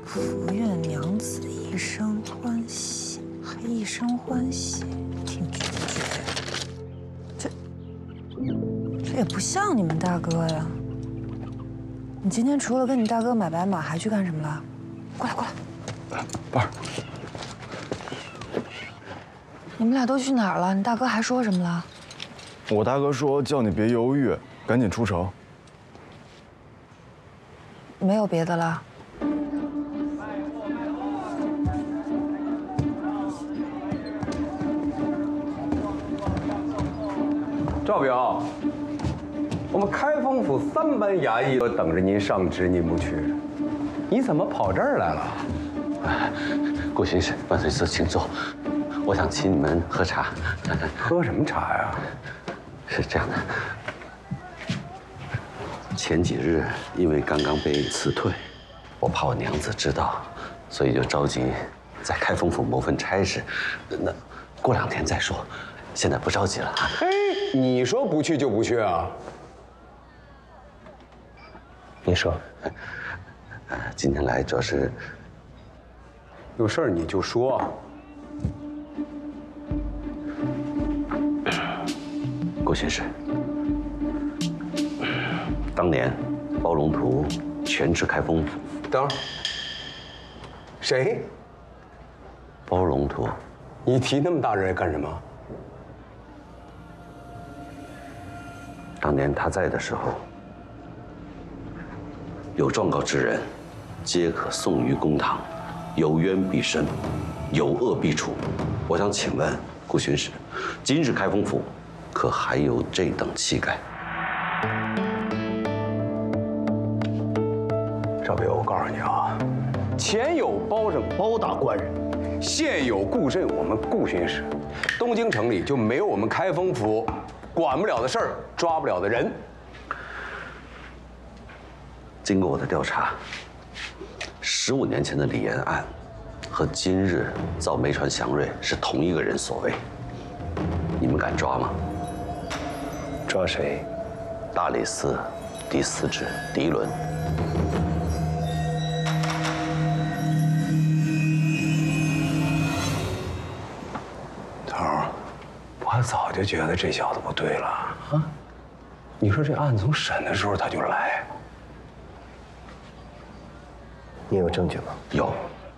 福愿娘子一生欢喜，还一生欢喜，挺决绝。这也不像你们大哥呀。你今天除了跟你大哥买白马，还去干什么了？过来，过来。 爸。 你们俩都去哪儿了？你大哥还说什么了？ 我大哥说叫你别犹豫，赶紧出城。 没有别的了。 赵表，我们开封府3班衙役都等着您上职，您不去，你怎么跑这儿来了？ 顾巡使，万岁寺请坐。我想请你们喝茶，看看。 喝什么茶呀？ 是这样的，前几日因为刚刚被辞退，我怕我娘子知道，所以就着急在开封府谋份差事。那过2天再说，现在不着急了啊。 嘿，你说不去就不去啊？ 你说，今天来主要是有事儿你就说。 顾巡使，当年包龙图全至开封府。 等会儿，谁？ 包龙图， 你提那么大人干什么？ 当年他在的时候，有状告之人，皆可送于公堂，有冤必审，有恶必处。我想请问顾巡使，今日开封府可还有这等气概？ 赵彪，我告诉你啊，前有包拯包大官人，现有顾慎我们顾巡使，东京城里就没有我们开封府管不了的事儿，抓不了的人。 经过我的调查，15年前的李岩案和今日造梅船祥瑞是同一个人所为，你们敢抓吗？ 抓谁？ 大理寺第4指狄伦。 头儿，我早就觉得这小子不对了啊！你说这案从审的时候他就来， 你有证据吗？ 有，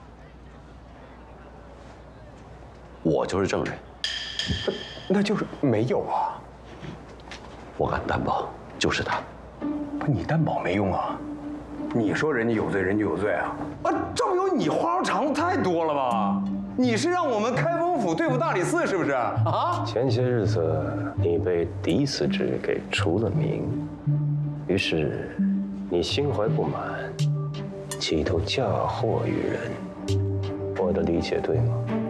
我就是证人。 那就是没有啊！ 我敢担保，就是他。 不，你担保没用啊！你说人家有罪，人家有罪啊！啊，赵友，你花肠子太多了吧？你是让我们开封府对付大理寺是不是啊？ 前些日子你被嫡嗣制给除了名，于是你心怀不满，企图嫁祸于人。我的理解对吗？